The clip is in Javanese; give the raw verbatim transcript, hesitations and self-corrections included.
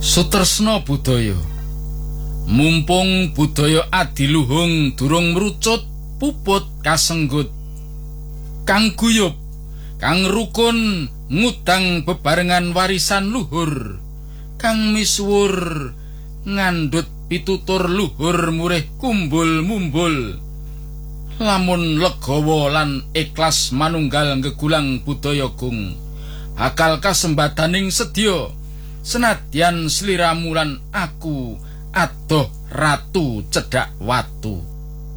Sutresna budaya. Mumpung budaya adiluhung durung mrucut puput kasenggut. Kang guyub, kang rukun ngudang bebarengan warisan luhur. Kang misuwur ngandhut pitutur luhur murih kumbul-mumbul. Lamun legawa lan ikhlas manunggal gegulang budaya gung. Akal kasembadaning sedya senadyan sliramu lan aku adoh ratu cedhak watu.